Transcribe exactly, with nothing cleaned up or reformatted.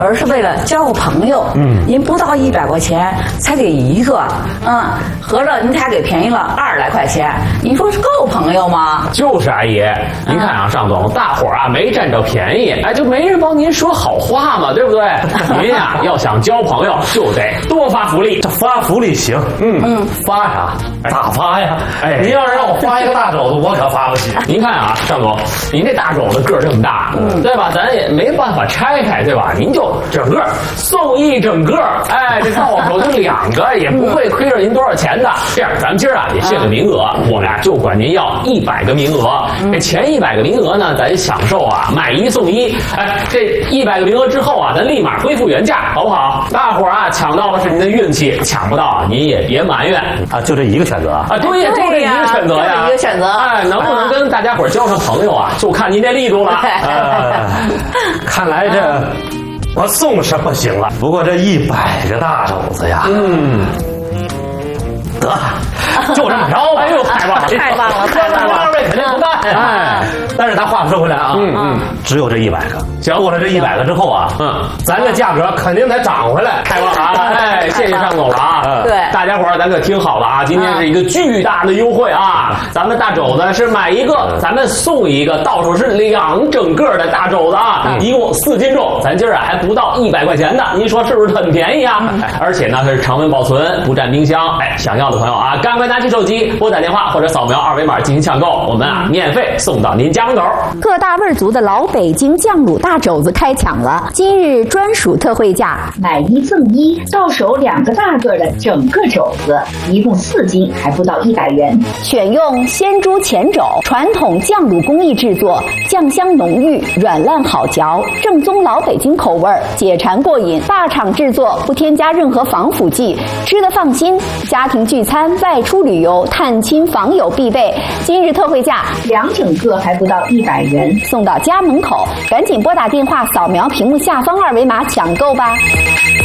而是为了交个朋友。嗯，您不到一百块钱才给一个，嗯，合着您才给便宜了二十来块钱，你说是够朋友吗？ 就是阿姨，您看啊，尚总，大伙儿啊没占着便宜，哎，就没人帮您说好话嘛，对不对？您呀、啊、要想交朋友，就得多发福利。 这发福利行，嗯嗯，发呀，咋发呀？哎，您要是让我发一个大肘子，我可发不起。 您看啊，尚总，您这大肘子个儿这么大，嗯，对吧？咱也没办法拆开，对吧？您就整个送一整个，哎，这到手就两个，也不会亏着您多少钱的。这样，咱们今儿啊也限个名额，我们俩就管您要一百个名额。这前一百个名额呢，咱享受啊买一送一。哎，这一百个名额之后啊，咱立马恢复原价，好不好？大伙儿啊抢到了是您的运气，抢不到啊您也别埋怨啊，就这一个选择啊。 啊，对呀，就这一个选择呀， 一个选择。 哎，能不能跟大家伙交上朋友啊，就看您这力度了。 呃，看来这。我送什么行了？不过这一百个大肘子呀，嗯，得，就这么着吧。 哎呦，太棒了， 太棒了，太棒了！ 二位肯定不干。哎，但是咱话说回来啊，嗯嗯，只有这一百个。 行， 过了这一百个之后啊，嗯，咱这价格肯定得涨回来。 太棒了！哎，谢谢尚总了啊。 对， 大家伙儿咱可听好了啊，今天是一个巨大的优惠啊！咱们大肘子是买一个，咱们送一个，到手是两整个的大肘子啊，一共四斤重，咱今儿啊还不到一百块钱呢，您说是不是很便宜啊？而且呢，它是常温保存，不占冰箱。哎，想要的朋友啊，赶快拿起手机拨打电话或者扫描二维码进行抢购，我们啊免费送到您家门口。 各大味族的老北京酱卤大肘子开抢了，今日专属特惠价， 买一赠一，到手两个大个的整个肘子，一共四斤，还不到一百元。 选用鲜猪前肘，传统酱卤工艺制作，酱香浓郁，软烂好嚼，正宗老北京口味，解馋过瘾。大厂制作，不添加任何防腐剂，吃得放心。家庭聚餐、外出旅游、探亲访友必备。今日特惠价， 两整个还不到一百元， 送到家门口。赶紧拨打电话，扫描屏幕下方二维码抢购吧。